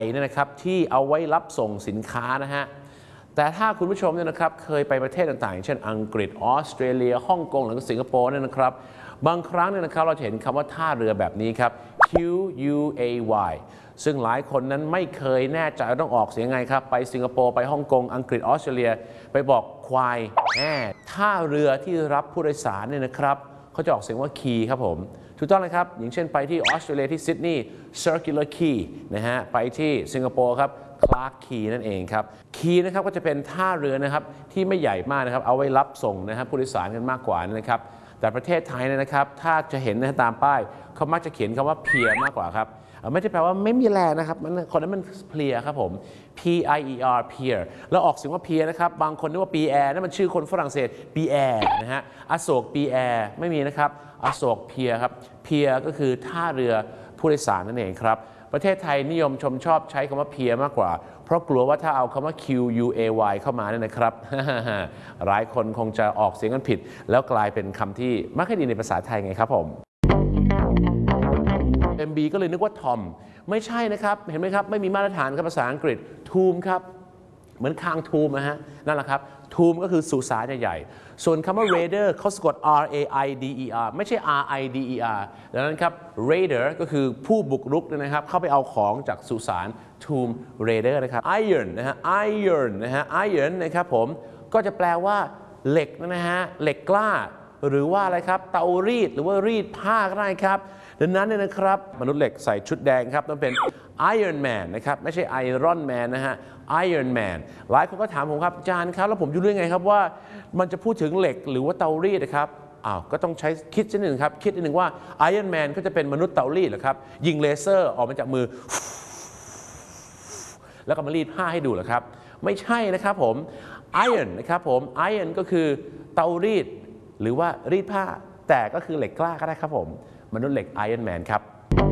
เนี่ยนะครับที่เอาไว้รับส่งสินค้านะฮะแต่ถ้าคุณผู้ชมเนี่ยนะครับเคยไปประเทศต่างๆเช่นอังกฤษออสเตรเลียฮ่องกงหรือสิงคโปร์เนี่ยนะครับบางครั้งเนี่ยนะครับเราจะเห็นคำว่าท่าเรือแบบนี้ครับ QUAY ซึ่งหลายคนนั้นไม่เคยแน่ใจต้องออกเสียงไงครับไปสิงคโปร์ไปฮ่องกงอังกฤษออสเตรเลียไปบอกควายท่าเรือที่รับผู้โดยสารเนี่ยนะครับเขาจะออกเสียงว่า key ครับผมถูกต้องเลยครับอย่างเช่นไปที่ออสเตรเลียที่ซิดนีย์ Circular Quay นะฮะไปที่สิงคโปร์ครับ Clarke Quay นั่นเองครับ Quay นะครับก็จะเป็นท่าเรือนะครับที่ไม่ใหญ่มากนะครับเอาไว้รับส่งนะครับผู้โดยสารกันมากกว่านะครับแต่ประเทศไทยนะครับถ้าจะเห็นนะตามป้ายเขามักจะเขียนคำว่า pier มากกว่าครับไม่ได้แปลว่าไม่มีแรงนะครับคนนั้นมันเพลียครับผม P-I-E-R pier แล้วออกเสียงว่า pier นะครับบางคนนึกว่า Pierre นั่นมันชื่อคนฝรั่งเศส Pierre นะฮะอโศก Pierre ไม่มีนะครับอโศก pier ครับ pier ก็คือท่าเรือผู้โดยสารนั่นเองครับประเทศไทยนิยมชอบใช้คำว่า pier มากกว่าเพราะกลัวว่าถ้าเอาคำว่า QUAY เข้ามาเนี่ยนะครับ หลายคนคงจะออกเสียงกันผิดแล้วกลายเป็นคำที่ไม่ค่อยดีในภาษาไทยไงครับผมMB ก็เลยนึกว่าทอมไม่ใช่นะครับเห็นไหมครับไม่มีมาตรฐานครับภาษาอังกฤษทูมครับเหมือนคางทูมนะฮะนั่นแหละครับทูมก็คือสุสานใหญ่ๆส่วนคำว่า raider เขาสะกด R-A-I-D-E-R ไม่ใช่ R-I-D-E-R ดังนั้นครับ raider ก็คือผู้บุกรุกนะครับเข้าไปเอาของจากสุสาน tomb raider นะครับ iron นะฮะ iron นะฮะ iron นะครับผมก็จะแปลว่าเหล็กนะฮะเหล็กกล้าหรือว่าอะไรครับเตารีดหรือว่ารีดผ้าก็ได้ครับดังนั้นเนี่ยนะครับมนุษย์เหล็กใส่ชุดแดงครับต้องเป็น Iron Man นะครับไม่ใช่ Iron Man นะฮะ Iron Man หลายคนก็ถามผมครับอาจารย์ครับแล้วผมอยู่ด้วยไงครับว่ามันจะพูดถึงเหล็กหรือว่าเตารีดนะครับก็ต้องใช้คิดนิดหนึ่งครับคิดนิดหนึ่งว่า Iron Man ก็จะเป็นมนุษย์เตารีดเหรอครับยิงเลเซอร์ออกมาจากมือแล้วก็มารีดผ้าให้ดูเหรอครับไม่ใช่นะครับผม Iron นะครับผม Iron ก็คือเตารีดหรือว่ารีดผ้าแต่ก็คือเหล็กกล้าก็ได้ครับผมมนุษย์เหล็ก Iron Man ครับ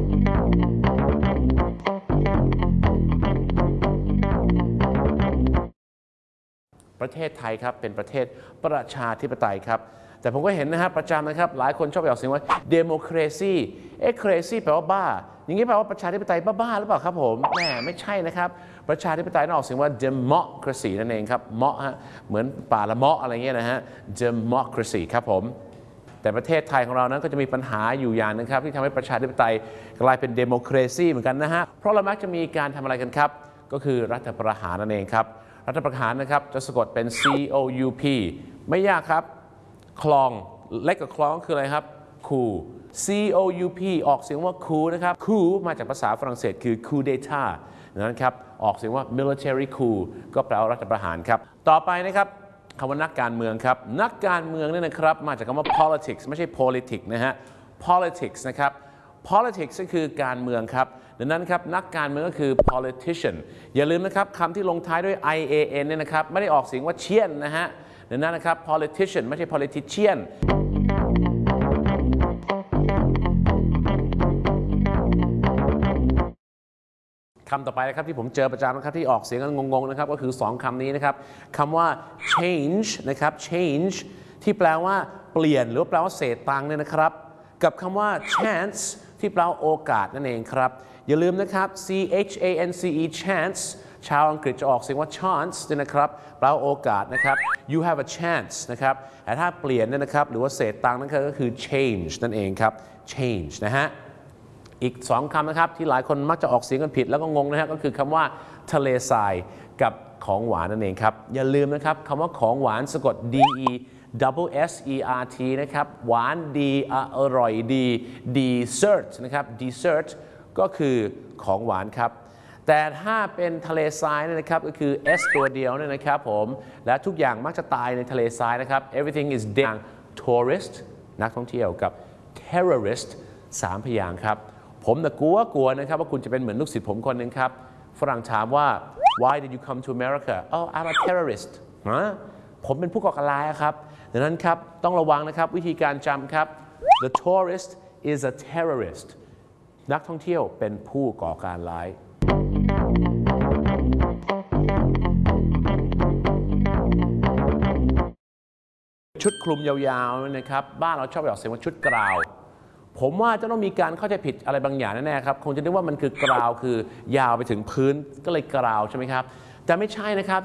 ประเทศไทยครับเป็นประเทศประชาธิปไตยครับแต่ผมก็เห็นนะครับประจำนะครับหลายคนชอบออกเสียงว่า democracy crazy แปลว่าบ้าอย่างนี้แปลว่าประชาธิปไตยบ้าหรือเปล่าครับผมแหมไม่ใช่นะครับประชาธิปไตยต้องออกเสียงว่า democracy นั่นเองครับเมาะฮะเหมือนป่าละเมาะอะไรเงี้ยนะฮะ democracy ครับผมแต่ประเทศไทยของเรานั้นก็จะมีปัญหาอยู่อย่างนึงครับที่ทำให้ประชาธิปไตยกลายเป็นเดโมคราซีเหมือนกันนะฮะเพราะเรามักจะมีการทำอะไรกันครับก็คือรัฐประหารนั่นเองครับรัฐประหารนะครับจะสะกดเป็น COUP ไม่ยากครับคลองเล็กกับคลองคืออะไรครับคูCOUP ออกเสียงว่าคูนะครับคูมาจากภาษาฝรั่งเศสคือ coup d'etat นั้นครับออกเสียงว่า military coup ก็แปลว่ารัฐประหารครับต่อไปนะครับคำว่านักการเมืองครับนักการเมืองเนี่ยนะครับมาจากคำว่า politics ไม่ใช่ politics นะฮะ politics นะครับ politics ก็คือการเมืองครับดังนั้นครับนักการเมืองก็คือ politician อย่าลืมนะครับคำที่ลงท้ายด้วย ian เนี่ยนะครับไม่ได้ออกเสียงว่าเชียนนะฮะดังนั้นนะครับ politician ไม่ใช่ politicianคำต่อไปนะครับที่ผมเจอประจำนะครับที่ออกเสียงกันงงๆนะครับก็คือ2คำนี้นะครับคำว่า change นะครับ change ที่แปลว่าเปลี่ยนหรือแปลว่าเศษตังค์เนี่ยนะครับกับคำว่า chance ที่แปลว่าโอกาสนั่นเองครับอย่าลืมนะครับ CHANCE chance ชาวอังกฤษจะออกเสียงว่า chance เนี่ยนะครับแปลว่าโอกาสนะครับ you have a chance นะครับแต่ถ้าเปลี่ยนเนี่ยนะครับหรือว่าเศษตังค์นั่นก็คือ change นั่นเองครับ change นะฮะอีก2คำนะครับที่หลายคนมักจะออกเสียงกันผิดแล้วก็งงนะฮะก็คือคำว่าทะเลทรายกับของหวานนั่นเองครับอย่าลืมนะครับคำว่าของหวานสะกด DESSERT นะครับหวานดีอร่อยดี dessert นะครับ dessert ก็คือของหวานครับแต่ถ้าเป็นทะเลทรายนะครับก็คือ S ตัวเดียวเนี่ยนะครับผมและทุกอย่างมักจะตายในทะเลทรายนะครับ everything is dead tourist นักท่องเที่ยวกับ terrorist 3 พยางค์ครับผมน่ะกลัวนะครับว่าคุณจะเป็นเหมือนลูกศิษย์ผมคนหนึ่งครับฝรั่งถามว่า why did you come to America oh I'm a terrorist ผมเป็นผู้ก่อการร้ายครับดังนั้นครับต้องระวังนะครับวิธีการจำครับ the tourist is a terrorist นักท่องเที่ยวเป็นผู้ก่อการร้ายชุดคลุมยาวๆนะครับบ้านเราชอบออกเสียงว่าชุดกราวผผมว่าจะต้องมีการเข้าใจผิดอะไรบางอย่างแน่ๆครับคงจะนึกว่ามันคือกราวคือยาวไปถึงพื้นก็เลยกราวใช่ไหมครับแต่ไม่ใช่นะครับ